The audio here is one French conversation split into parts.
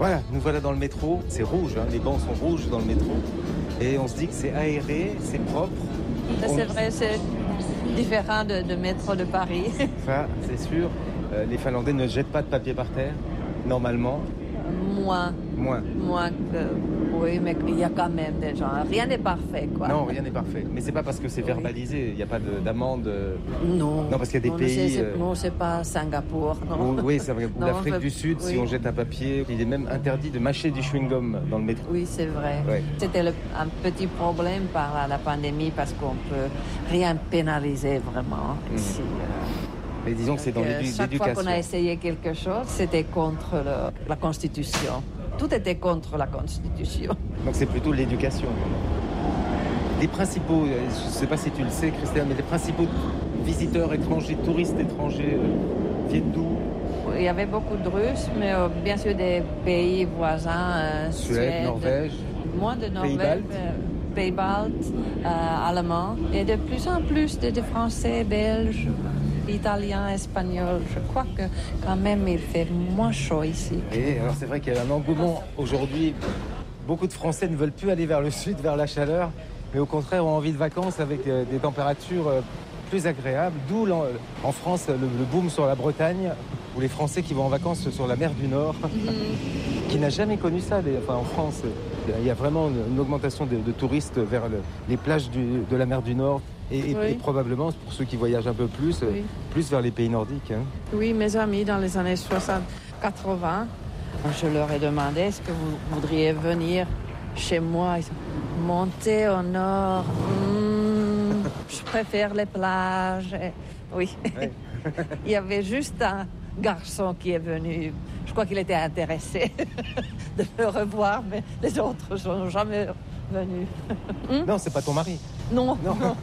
Voilà, nous voilà dans le métro. C'est rouge, hein, les bancs sont rouges dans le métro. Et on se dit que c'est aéré, c'est propre. C'est vrai, c'est différent de métro de Paris. Ça, c'est sûr. Les Finlandais ne jettent pas de papier par terre, normalement. Moins que... Oui, mais il y a quand même des gens. Rien n'est parfait, quoi. Non, rien n'est parfait. Mais c'est pas parce que c'est verbalisé. Il n'y a pas d'amende. Non. Non, parce qu'il y a des pays... Non, c'est pas Singapour, non. Oui, c'est vrai. L'Afrique du Sud, si on jette un papier, il est même interdit de mâcher du chewing-gum dans le métro. Oui, c'est vrai. Ouais. C'était un petit problème par la pandémie parce qu'on peut rien pénaliser vraiment ici. Mais disons que c'est dans l'éducation. Chaque fois qu'on a essayé quelque chose, c'était contre la Constitution. Tout était contre la Constitution. Donc c'est plutôt l'éducation. Les principaux, je ne sais pas si tu le sais Christelle, mais les principaux visiteurs étrangers, touristes étrangers viennent d'où? Il y avait beaucoup de Russes, mais bien sûr des pays voisins, Suède, Norvège, moins de Norvège, Pays-Baltes, Allemands, et de plus en plus de Français, Belges, Italiens, Espagnols. Je crois que quand même il fait moins chaud ici. Et alors c'est vrai qu'il y a un engouement aujourd'hui. Beaucoup de Français ne veulent plus aller vers le sud, vers la chaleur, mais au contraire ont envie de vacances avec des températures plus agréables. D'où en France le boom sur la Bretagne, ou les Français qui vont en vacances sur la mer du Nord, qui n'a jamais connu ça. Enfin, en France, il y a vraiment une augmentation de touristes vers les plages de la mer du Nord. Et probablement, pour ceux qui voyagent un peu plus, plus vers les pays nordiques. Hein. Oui, mes amis, dans les années 60-80, je leur ai demandé, est-ce que vous voudriez venir chez moi? Ils ont monté au nord. Je préfère les plages. Oui. Ouais. Il y avait juste un garçon qui est venu. Je crois qu'il était intéressé de me revoir, mais les autres ne sont jamais venus. Non, c'est pas ton mari. Non.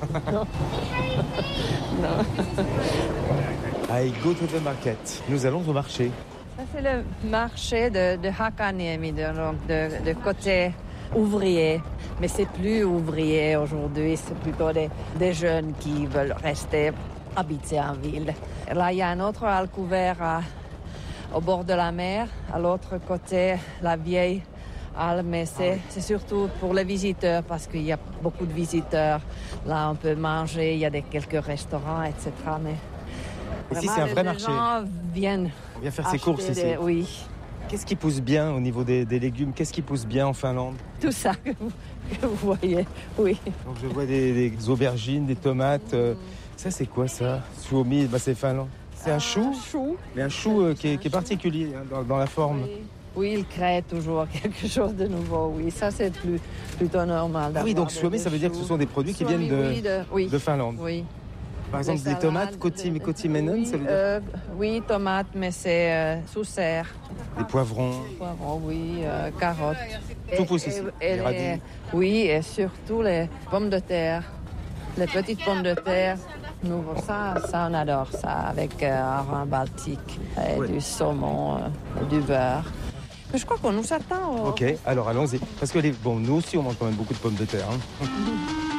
I go to the market. Nous allons au marché. Ça, c'est le marché de Hakaniemi, donc de côté ouvrier. Mais c'est plus ouvrier aujourd'hui, c'est plutôt des jeunes qui veulent rester habiter en ville. Là, il y a un autre hall couvert au bord de la mer. À l'autre côté, la vieille halle, mais c'est surtout pour les visiteurs parce qu'il y a beaucoup de visiteurs. Là, on peut manger, il y a quelques restaurants, etc. Mais ici, c'est un vrai marché. Les gens viennent on vient faire ses courses ici. Oui. Qu'est-ce qui pousse bien au niveau des légumes? Qu'est-ce qui pousse bien en Finlande? Tout ça que vous voyez, oui. Donc je vois des aubergines, des tomates. Ça, c'est quoi ça? Suomi, c'est finlandais. C'est un chou? Mais un chou qui est particulier hein, dans la forme. Oui, il crée toujours quelque chose de nouveau, oui. Ça, c'est plutôt normal. Ah oui, donc Suomi, ça veut dire que ce sont des produits qui viennent de Finlande. Oui. Par exemple, des tomates, kotimenon, ça veut dire oui, tomates, mais c'est sous serre. Des poivrons. Oui, carottes. Tout pousse ici, les radis. Oui, et surtout les pommes de terre. Les petites pommes de terre. Ça, on adore ça, avec hareng baltique, et du saumon, du beurre. Mais je crois qu'on nous attend. Ok, alors allons-y. Parce que nous aussi, on mange quand même beaucoup de pommes de terre. Hein.